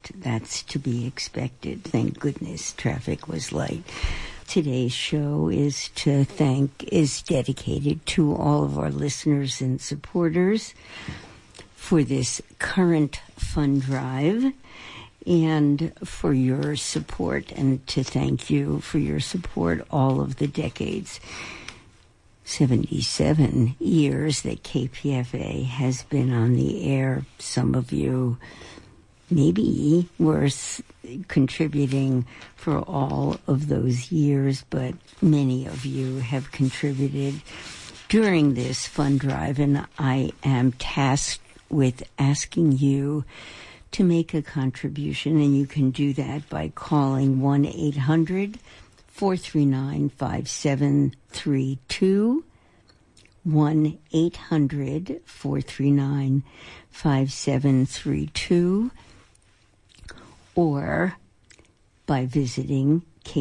that's to be expected. Thank goodness traffic was light. Today's show is dedicated to all of our listeners and supporters for this current fund drive and for your support, and to thank you for your support all of the decades. 77 years that KPFA has been on the air. Some of you maybe were contributing for all of those years, but many of you have contributed during this fund drive, and I am tasked with asking you to make a contribution, and you can do that by calling 1-800-439-5732, 1-800-439-5732, or by visiting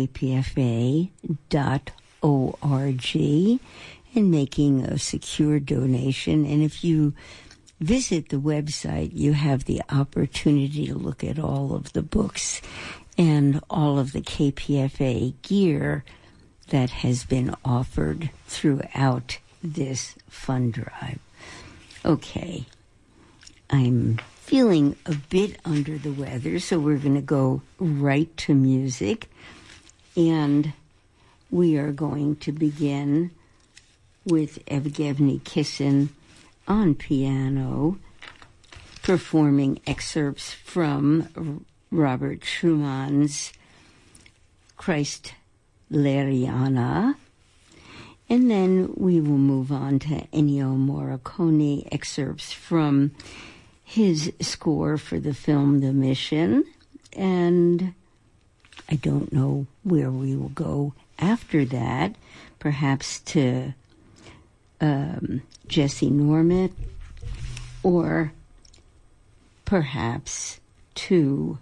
kpfa.org and making a secure donation. And if you visit the website, you have the opportunity to look at all of the books and all of the KPFA gear that has been offered throughout this fund drive. Okay, I'm feeling a bit under the weather, so we're going to go right to music, and we are going to begin with Evgeny Kissin on piano, performing excerpts from Robert Schumann's Kreistleriana, and then we will move on to Ennio Morricone, excerpts from his score for the film The Mission, and I don't know where we will go after that, perhaps to Jesse Norman, or perhaps to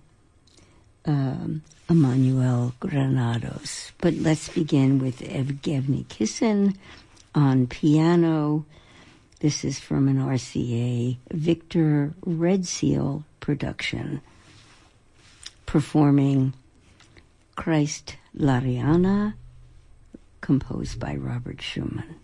Emmanuel Granados. But let's begin with Evgeny Kissin on piano. This is from an RCA Victor Red Seal production, performing Kreistleriana, composed by Robert Schumann.